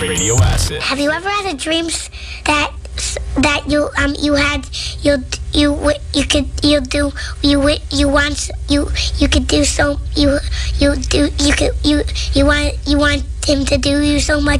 Radio Acid. Have you ever had a dream that you had you could do so you want him to do you so much